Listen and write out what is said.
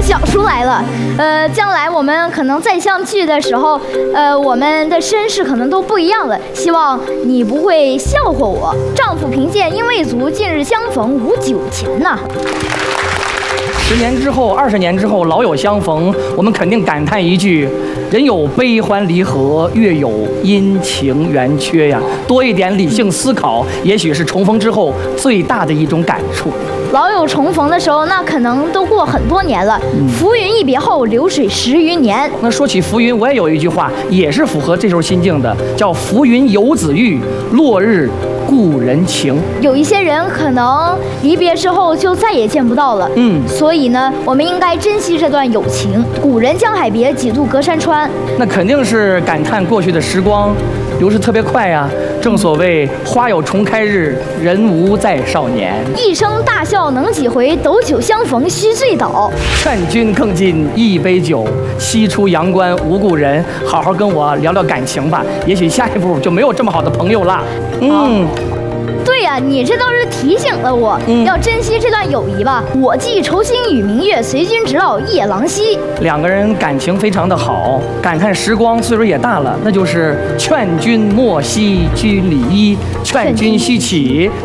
想出来了。将来我们可能再相聚的时候，我们的身世可能都不一样了。希望你不会笑话我。丈夫贫贱因未足，近日相逢无酒钱呐。 10年之后、20年之后，老友相逢，我们肯定感叹一句：人有悲欢离合，月有阴晴圆缺呀。多一点理性思考，也许是重逢之后最大的一种感触。 老友重逢的时候，那可能都过很多年了。浮云一别后，流水10余年。 那说起浮云，我也有一句话，也是符合这时候心境的，叫“浮云游子欲，落日故人情”。 有一些人可能离别之后就再也见不到了，所以呢，我们应该珍惜这段友情。古人江海别，几度隔山川。 那肯定是感叹过去的时光流逝特别快呀。正所谓花有重开日，人无再少年。 一生大笑能几回，斗酒相逢须醉倒。 劝君更尽一杯酒，西出阳关无故人。好好跟我聊聊感情吧，也许下一步就没有这么好的朋友了。 对呀，你这倒是提醒了我，要珍惜这段友谊吧。我寄愁心与明月，随君直到夜郎西。 两个人感情非常的好，感叹时光，岁数也大了，那就是劝君莫惜君里衣，劝君须起